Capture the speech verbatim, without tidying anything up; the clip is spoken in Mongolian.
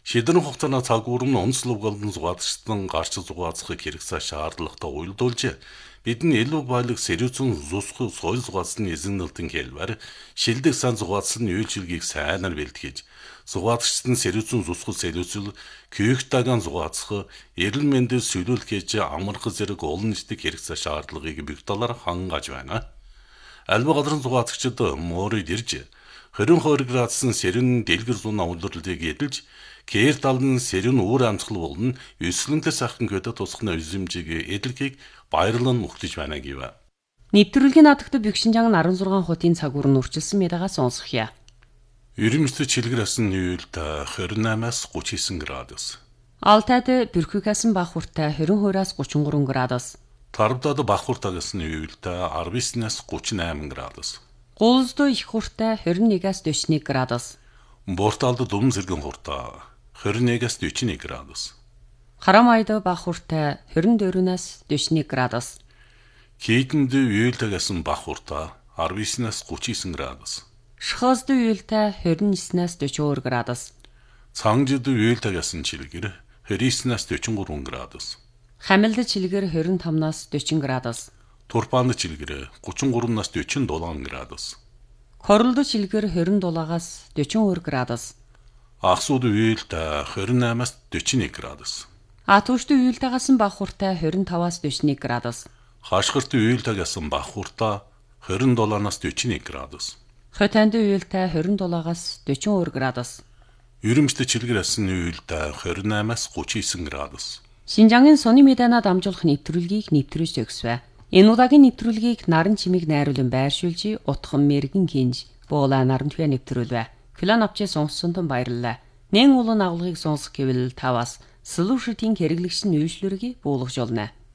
Шийдвэрийн хугацааны цагуур нь онцлог болон зугаацчдын гарч зугаацахыг хэрэгцээ шаардлагатай уялдуулжээ. Бид нь илүү баялаг сервизэн зусах соёл зугаацны эзэннэлтэн хэлбэр шилдэг сан зугаацлын үйлчилгээг сайнаар бэлтгэж, зугаацчдын сервизэн зусах сервизэл күйхтагаан зугаацах, эрүүл мэндийг сүлүүлэх гэж амарх зэрэг олон нийтийн хэрэгцээ шаардлагыг бих талаар хангаж байна. Альва газрын зугаацчид мөрөд ирж, двадцать градусын сэрэн дэлгэр зүүн авлууллыг эдэлж, кээр талын сэрэн өөр амтгал болон өслөнтэй сахын көдө тусахны үзэмжийг эдэлхийг баярлан мөхлөж байна гэв. Нэвтрүүлгийн наадахад Бэкшинжан арван зургаан хотын цагуур нь үрчилсэн мэдагаас сонсохъя. Ерөнхийдөө чилгэрсэн нүүлд двадцать восемь-аас тридцать девять градус. Алтайд бэрхүүхээс бага хүртэл двадцать two-аас тридцать three градус. Тарвдад бага хүртээс нүүлд тридцать девять-аас тридцать восемь градус. Гуулсд их хүртэл двадцать one-аас forty one градус. Борталд дүм зэрэгэн хүртэл двадцать one-аас forty one градус. Харамайд бага хүртэл двадцать four-аас forty one градус. Кейтэнд үйлдэгээс бага хүртэл тридцать девять-аас тридцать nine градус. Шхозд үйлдэ двадцать nine-аас forty-two градус. Цангжид үйлдэгээс чилгэр тридцать-аас forty three градус. Хамилд чилгэр twenty five-аас forty градус. Турпаанд чилгэр тридцать three-аас forty seven градус. Хоролд чилгэр twenty seven-аас forty-two градус. Ахсууд үйлд двадцать eight-аас forty one градус. Атуушд үйлдэгээс бага хүртэл twenty-five-аас forty one градус. Хашгирт үйлдэгээс бага хүртэл двадцать seven-аас forty one градус. Хотанд үйлдэ twenty-seven-аас forty-two градус. Ерөмжт чилгэрээс үйлд двадцать eight-аас тридцать nine градус. Шинжангийн сони медиана дамжуулах нэвтрүүлгийг нэвтрүүлж өгсвэ. Энэ удаагийн нэвтрүүлгийг Наран чимиг найруулан байршуулж, утхан мэрэгэн кинж, буула наран түвэ нэвтрүүлвэ. Клан авчи сонссон тун баярлалаа. Нэн улан агуулгыг сонсох гэвэл таваас Solution-ийн хэрэглэгч нь үйлчлэргийг буулгаж олно.